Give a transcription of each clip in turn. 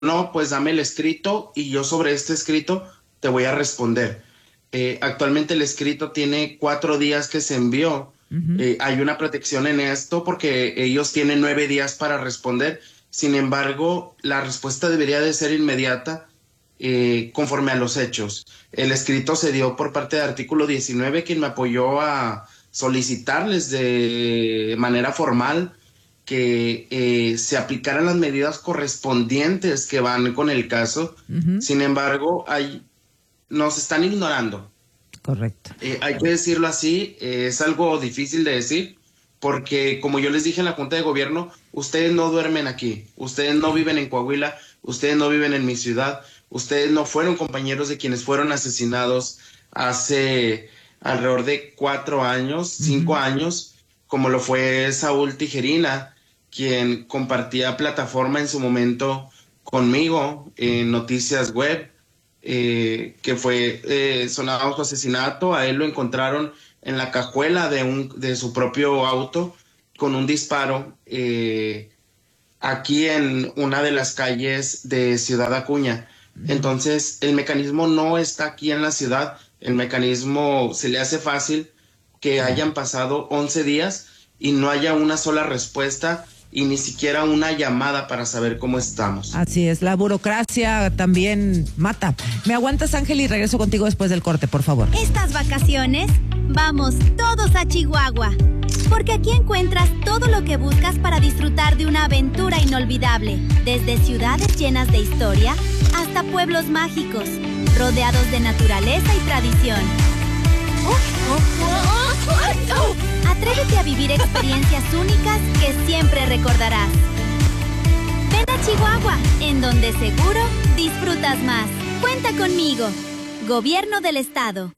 no, pues dame el escrito y yo sobre este escrito te voy a responder. Actualmente el escrito tiene 4 días que se envió. Hay una protección en esto porque ellos tienen 9 días para responder. Sin embargo, la respuesta debería de ser inmediata conforme a los hechos. El escrito se dio por parte de Artículo 19, quien me apoyó a solicitarles de manera formal que se aplicaran las medidas correspondientes que van con el caso. Sin embargo, nos están ignorando. Correcto. Hay que decirlo así, es algo difícil de decir, porque como yo les dije en la Junta de Gobierno, ustedes no duermen aquí, ustedes no viven en Coahuila, ustedes no viven en mi ciudad, ustedes no fueron compañeros de quienes fueron asesinados hace alrededor de 4 años, 5 años, como lo fue Saúl Tijerina, quien compartía plataforma en su momento conmigo en Noticias Web, que fue sonado su asesinato. A él lo encontraron en la cajuela de su propio auto con un disparo aquí en una de las calles de Ciudad Acuña. Entonces el mecanismo no está aquí en la ciudad, el mecanismo se le hace fácil que hayan pasado 11 días y no haya una sola respuesta y ni siquiera una llamada para saber cómo estamos. Así es, la burocracia también mata. ¿Me aguantas, Ángel? Y regreso contigo después del corte, por favor. Estas vacaciones, vamos todos a Chihuahua, porque aquí encuentras todo lo que buscas para disfrutar de una aventura inolvidable, desde ciudades llenas de historia hasta pueblos mágicos, rodeados de naturaleza y tradición. Atrévete a vivir experiencias únicas que siempre recordarás. Ven a Chihuahua, en donde seguro disfrutas más. Cuenta conmigo. Gobierno del Estado.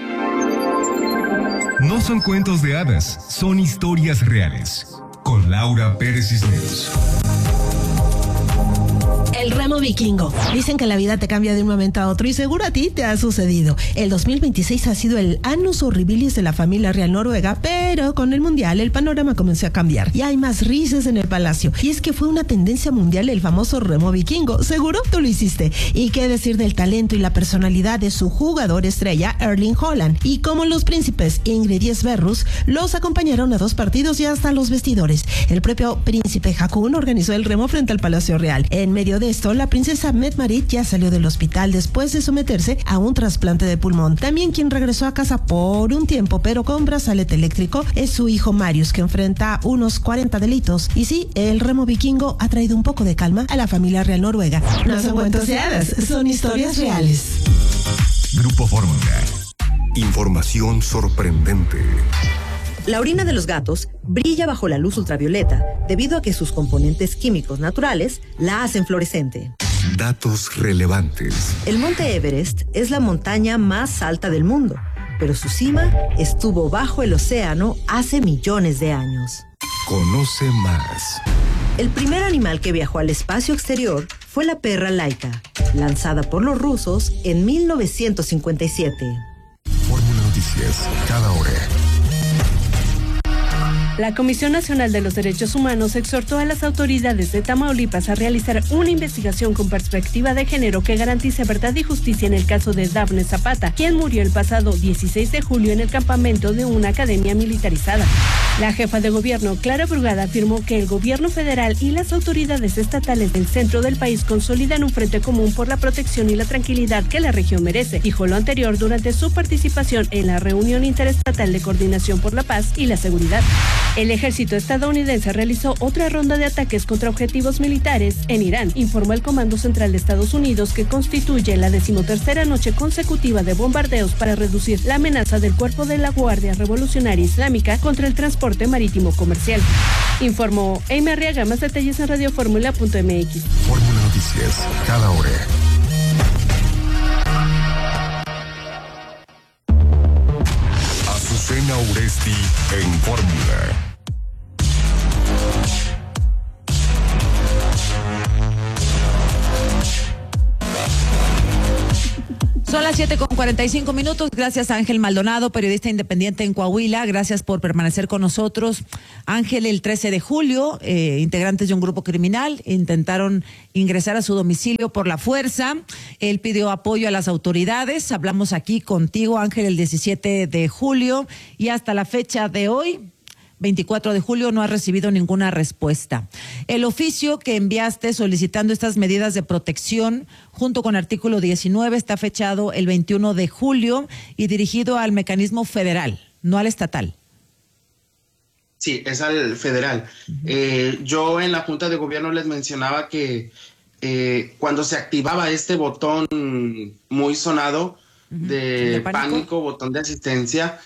No son cuentos de hadas, son historias reales. Con Laura Pérez Cisneros. El remo vikingo. Dicen que la vida te cambia de un momento a otro y seguro a ti te ha sucedido. El 2026 ha sido el annus horribilis de la familia real noruega, pero con el mundial el panorama comenzó a cambiar y hay más risas en el palacio. Y es que fue una tendencia mundial el famoso remo vikingo. Seguro tú lo hiciste. Y qué decir del talento y la personalidad de su jugador estrella, Erling Haaland. Y como los príncipes Ingrid y Sverrus los acompañaron a 2 partidos y hasta los vestidores. El propio príncipe Haakon organizó el remo frente al Palacio Real. En medio de esto, la princesa Mette-Marit ya salió del hospital después de someterse a un trasplante de pulmón. También quien regresó a casa por un tiempo, pero con brazalete eléctrico, es su hijo Marius, que enfrenta unos 40 delitos. Y sí, el remo vikingo ha traído un poco de calma a la familia real noruega. No son cuentos de hadas, son historias reales. Grupo Fórmula. Información sorprendente. La orina de los gatos brilla bajo la luz ultravioleta debido a que sus componentes químicos naturales la hacen fluorescente. Datos relevantes. El monte Everest es la montaña más alta del mundo, pero su cima estuvo bajo el océano hace millones de años. Conoce más. El primer animal que viajó al espacio exterior fue la perra Laika, lanzada por los rusos en 1957. Fórmula Noticias, cada hora. La Comisión Nacional de los Derechos Humanos exhortó a las autoridades de Tamaulipas a realizar una investigación con perspectiva de género que garantice verdad y justicia en el caso de Dafne Zapata, quien murió el pasado 16 de julio en el campamento de una academia militarizada. La jefa de gobierno, Clara Brugada, afirmó que el gobierno federal y las autoridades estatales del centro del país consolidan un frente común por la protección y la tranquilidad que la región merece. Dijo lo anterior durante su participación en la reunión interestatal de coordinación por la paz y la seguridad. El ejército estadounidense realizó otra ronda de ataques contra objetivos militares en Irán, informó el Comando Central de Estados Unidos, que constituye la 13ª noche consecutiva de bombardeos para reducir la amenaza del cuerpo de la Guardia Revolucionaria Islámica contra el transporte marítimo comercial. Informó Amy Arriaga. Más detalles en radioformula.mx. Fórmula Noticias, cada hora. Azucena Uresti en Fórmula. Son las 7:45. Gracias a Ángel Maldonado, periodista independiente en Coahuila. Gracias por permanecer con nosotros. Ángel, el 13 de julio, integrantes de un grupo criminal intentaron ingresar a su domicilio por la fuerza. Él pidió apoyo a las autoridades. Hablamos aquí contigo, Ángel, el 17 de julio y hasta la fecha de hoy, 24 de julio, no ha recibido ninguna respuesta. El oficio que enviaste solicitando estas medidas de protección junto con artículo 19 está fechado el 21 de julio y dirigido al mecanismo federal, no al estatal. Sí, es al federal. Yo en la Junta de Gobierno les mencionaba que cuando se activaba este botón muy sonado de pánico, botón de asistencia,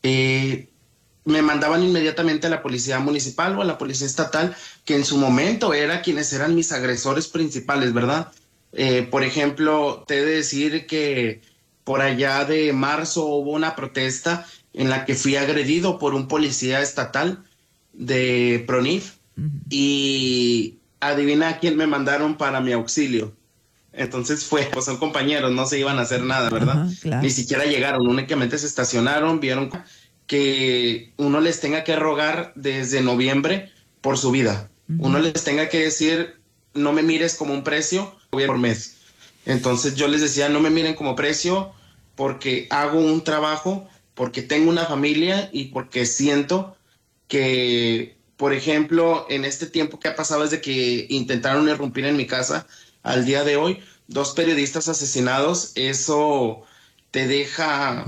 me mandaban inmediatamente a la policía municipal o a la policía estatal, que en su momento era quienes eran mis agresores principales, ¿verdad? Por ejemplo, te he de decir que por allá de marzo hubo una protesta en la que fui agredido por un policía estatal de PRONIF y adivina a quién me mandaron para mi auxilio. Entonces pues son compañeros, no se iban a hacer nada, ¿verdad? Claro. Ni siquiera llegaron, únicamente se estacionaron, vieron que uno les tenga que rogar desde noviembre por su vida. Uno les tenga que decir, no me mires como un precio por mes. Entonces yo les decía, no me miren como precio porque hago un trabajo, porque tengo una familia y porque siento que, por ejemplo, en este tiempo que ha pasado desde que intentaron irrumpir en mi casa al día de hoy, 2 periodistas asesinados, eso te deja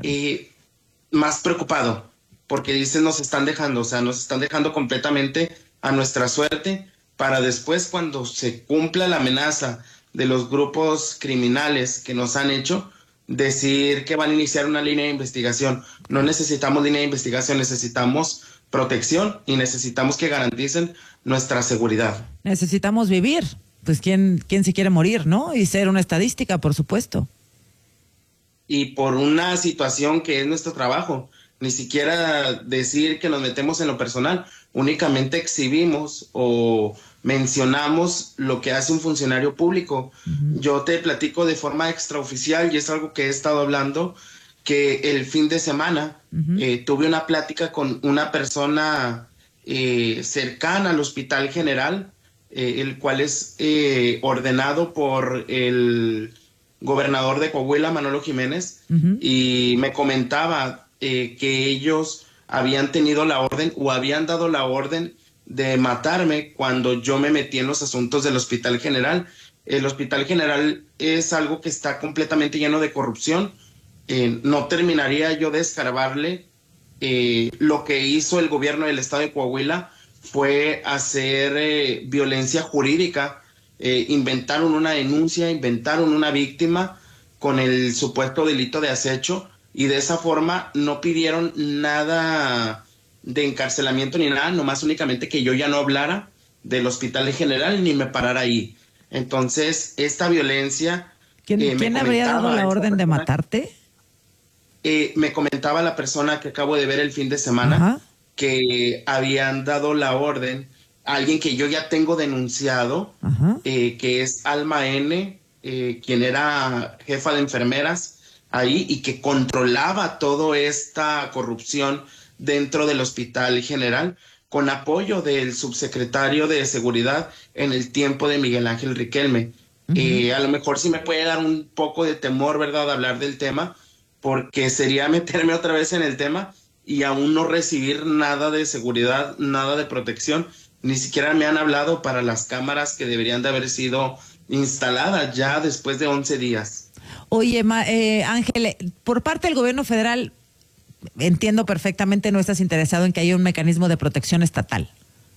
más preocupado, porque dicen nos están dejando completamente a nuestra suerte para después, cuando se cumpla la amenaza de los grupos criminales que nos han hecho, decir que van a iniciar una línea de investigación. No necesitamos línea de investigación, necesitamos protección y necesitamos que garanticen nuestra seguridad. Necesitamos vivir. Pues ¿quién se quiere morir, no? Y ser una estadística, por supuesto. Y por una situación que es nuestro trabajo. Ni siquiera decir que nos metemos en lo personal. Únicamente exhibimos o mencionamos lo que hace un funcionario público. Yo te platico de forma extraoficial, y es algo que he estado hablando, que el fin de semana tuve una plática con una persona cercana al Hospital General, el cual es ordenado por el gobernador de Coahuila, Manolo Jiménez, y me comentaba que ellos habían tenido la orden o habían dado la orden de matarme cuando yo me metí en los asuntos del Hospital General. El Hospital General es algo que está completamente lleno de corrupción. No terminaría yo de escarbarle. Lo que hizo el gobierno del estado de Coahuila fue hacer violencia jurídica. Inventaron una denuncia, inventaron una víctima con el supuesto delito de acecho, y de esa forma no pidieron nada de encarcelamiento ni nada, nomás únicamente que yo ya no hablara del Hospital General ni me parara ahí. Entonces, esta violencia... ¿Quién habría dado la orden de matarte? Me comentaba la persona que acabo de ver el fin de semana, que habían dado la orden a alguien que yo ya tengo denunciado, que es Alma N., quien era jefa de enfermeras ahí y que controlaba toda esta corrupción dentro del Hospital General, con apoyo del subsecretario de Seguridad en el tiempo de Miguel Ángel Riquelme. A lo mejor sí me puede dar un poco de temor, ¿verdad?, hablar del tema, porque sería meterme otra vez en el tema y aún no recibir nada de seguridad, nada de protección. Ni siquiera me han hablado para las cámaras que deberían de haber sido instaladas ya después de 11 días. Oye, Ángel, por parte del gobierno federal, entiendo perfectamente, no estás interesado en que haya un mecanismo de protección estatal.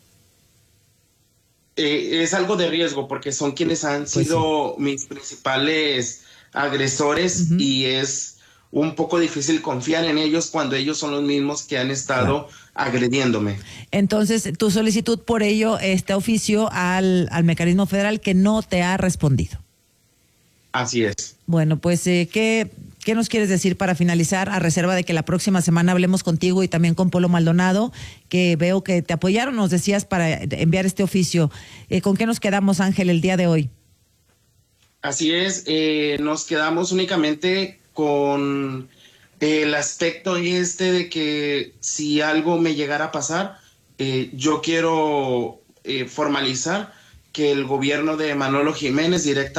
Es algo de riesgo porque son quienes han sido mis principales agresores, y es un poco difícil confiar en ellos cuando ellos son los mismos que han estado agrediéndome. Entonces, tu solicitud por ello, este oficio al mecanismo federal que no te ha respondido. Así es. Bueno, pues, ¿qué nos quieres decir para finalizar, a reserva de que la próxima semana hablemos contigo y también con Polo Maldonado, que veo que te apoyaron, nos decías, para enviar este oficio? ¿Con qué nos quedamos, Ángel, el día de hoy? Así es, nos quedamos únicamente con el aspecto de que si algo me llegara a pasar, yo quiero formalizar que el gobierno de Manolo Jiménez